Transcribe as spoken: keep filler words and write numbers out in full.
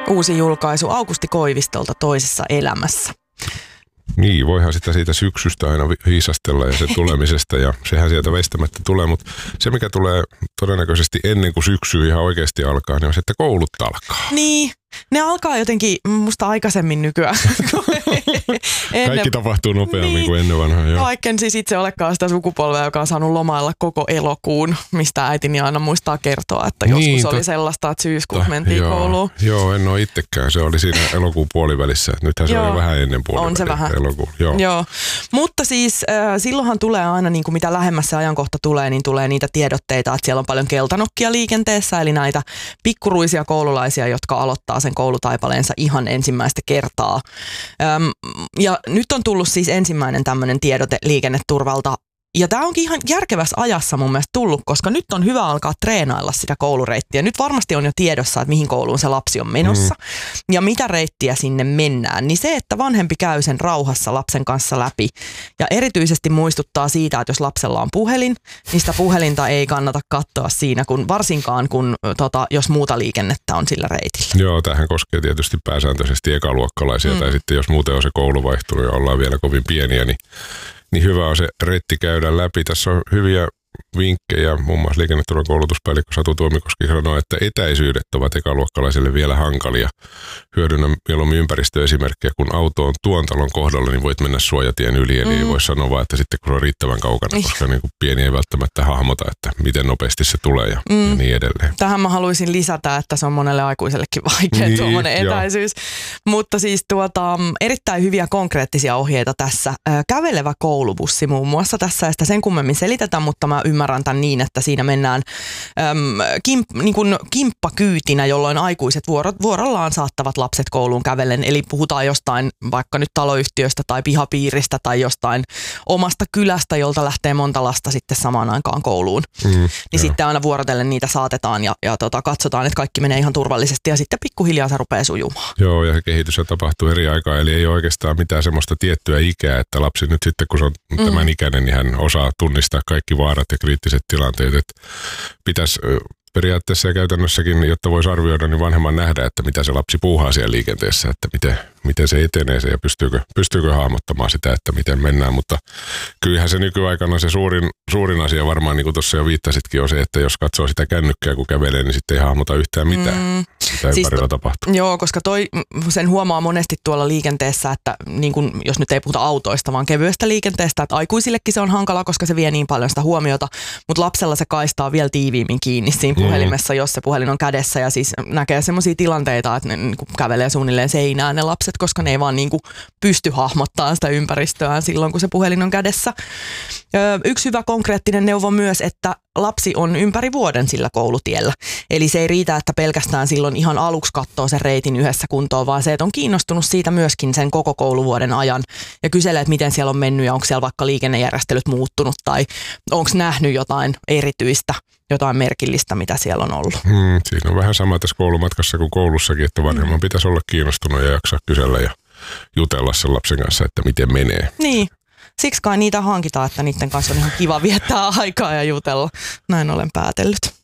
uusi julkaisu Aukusti Koivistolta Toisessa elämässä. Niin, voihan sitä siitä syksystä aina viisastella ja se tulemisesta ja sehän sieltä väistämättä tulee, mutta se mikä tulee todennäköisesti ennen kuin syksy ihan oikeasti alkaa, niin on se, että koulut alkaa. Niin, ne alkaa jotenkin musta aikaisemmin nykyään. Kaikki tapahtuu nopeammin niin, kuin ennen vanhaa. Joo. Vaikka en siis itse olekaan sitä sukupolvea, joka on saanut lomailla koko elokuun, mistä äitini aina muistaa kertoa, että joskus niin, oli sellaista, että syyskuussa mentiin joo, kouluun. Joo, en ole itsekään. Se oli siinä elokuun puolivälissä. Nythän se joo, oli vähän ennen puoliväliä. On se vähän. Elokuun. Joo. Joo. Mutta siis äh, silloinhan tulee aina, niin kuin mitä lähemmässä ajankohta tulee, niin tulee niitä tiedotteita, että siellä on paljon keltanokkia liikenteessä, eli näitä pikkuruisia koululaisia, jotka aloittaa sen koulutaipaleensa ihan ensimmäistä kertaa. Öm, ja nyt on tullut siis ensimmäinen tämmöinen tiedote liikenneturvalta. Ja tämä onkin ihan järkevässä ajassa mun mielestä tullut, koska nyt on hyvä alkaa treenailla sitä koulureittiä. Nyt varmasti on jo tiedossa, että mihin kouluun se lapsi on menossa mm. ja mitä reittiä sinne mennään. Niin se, että vanhempi käy sen rauhassa lapsen kanssa läpi ja erityisesti muistuttaa siitä, että jos lapsella on puhelin, niin sitä puhelinta ei kannata katsoa siinä, kun, varsinkaan kun, tota, jos muuta liikennettä on sillä reitillä. Joo, tämähän koskee tietysti pääsääntöisesti ekaluokkalaisia mm. tai sitten jos muuten on se koulu vaihtunut ja ollaan vielä kovin pieniä, niin Niin hyvä on se reitti käydä läpi. Tässä on hyviä vinkkejä. Muun muassa liikenneturvan koulutuspäällikkö Satu Tuomikoski sanoo, että etäisyydet ovat ekaluokkalaisille vielä hankalia. Hyödynnä mieluummin ympäristöesimerkkejä, kun auto on tuon talon kohdalla, niin voit mennä suojatien yli. Eli mm. voi sanoa vaan, että sitten kun on riittävän kaukana, koska niin kuin pieni ei välttämättä hahmota, että miten nopeasti se tulee ja, mm. ja niin edelleen. Tähän mä haluaisin lisätä, että se on monelle aikuisellekin vaikea niin, tuommoinen etäisyys. Mutta siis tuota, erittäin hyviä konkreettisia ohjeita tässä. Kävelevä koulubussi muun muassa tässä, ja sitä sen kummemmin selitetään, mutta mä ymmärrän tämän niin, että siinä mennään äm, kimp, niin kuin kimppakyytinä, jolloin aikuiset vuoro, vuorollaan saattavat lapset kouluun kävellen. Eli puhutaan jostain vaikka nyt taloyhtiöstä tai pihapiiristä tai jostain omasta kylästä, jolta lähtee monta lasta sitten samaan aikaan kouluun. Mm, niin joo. Sitten aina vuorotellen niitä saatetaan ja, ja tota, katsotaan, että kaikki menee ihan turvallisesti ja sitten pikkuhiljaa se rupeaa sujumaan. Joo, ja se kehitys tapahtuu eri aikaa, eli ei ole oikeastaan mitään semmoista tiettyä ikää, että lapsi nyt sitten kun se on mm. tämän ikäinen, niin hän osaa tunnistaa kaikki vaarat ja kriittiset tilanteet, että pitäisi periaatteessa ja käytännössäkin, jotta voisi arvioida, niin vanhemman nähdä, että mitä se lapsi puuhaa siellä liikenteessä, että miten, miten se etenee se ja pystyykö, pystyykö hahmottamaan sitä, että miten mennään, mutta kyllähän se nykyaikana se suurin, suurin asia varmaan, niin kuin tuossa jo viittasitkin, on se, että jos katsoo sitä kännykkää, kun kävelee, niin sitten ei hahmota yhtään mitään, mm. mitä siis ympärillä to, tapahtuu. Joo, koska toi, sen huomaa monesti tuolla liikenteessä, että niin kun, jos nyt ei puhuta autoista, vaan kevyestä liikenteestä, että aikuisillekin se on hankala, koska se vie niin paljon sitä huomiota, mutta lapsella se kaistaa vielä tiiviimmin kiinni siinä puhelimessa, mm. jos se puhelin on kädessä ja siis näkee semmoisia tilanteita, että ne niin kuin kävelee suunnilleen seinään ne lapset, koska ne ei vaan niin kuin pysty hahmottamaan sitä ympäristöään silloin, kun se puhelin on kädessä. Öö, yksi hyvä konkreettinen neuvo myös, että lapsi on ympäri vuoden sillä koulutiellä. Eli se ei riitä, että pelkästään silloin ihan aluksi katsoo sen reitin yhdessä kuntoon, vaan se, että on kiinnostunut siitä myöskin sen koko kouluvuoden ajan ja kyselee, että miten siellä on mennyt ja onko siellä vaikka liikennejärjestelyt muuttunut tai onko nähnyt jotain erityistä, jotain merkillistä, mitä siellä on ollut. Hmm, siinä on vähän sama tässä koulumatkassa kuin koulussakin, että vanhemman hmm. pitäisi olla kiinnostunut ja jaksaa kysellä ja jutella sen lapsen kanssa, että miten menee. Niin. Siksi kai niitä hankitaan, että niiden kanssa on ihan kiva viettää aikaa ja jutella. Näin olen päätellyt.